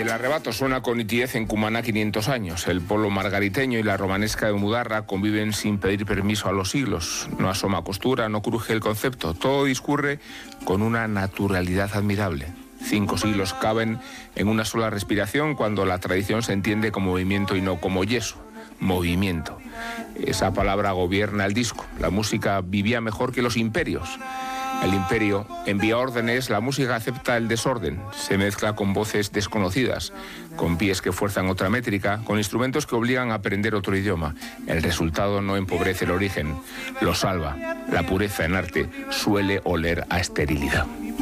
el arrebato suena con nitidez en Cumaná 500 años. El polo margariteño y la romanesca de Mudarra conviven sin pedir permiso a los siglos. No asoma costura, no cruje el concepto. Todo discurre con una naturalidad admirable. 5 siglos caben en una sola respiración cuando la tradición se entiende como movimiento y no como yeso. Movimiento. Esa palabra gobierna el disco. La música vivía mejor que los imperios. El imperio envía órdenes, la música acepta el desorden, se mezcla con voces desconocidas, con pies que fuerzan otra métrica, con instrumentos que obligan a aprender otro idioma. El resultado no empobrece el origen, lo salva. La pureza en arte suele oler a esterilidad.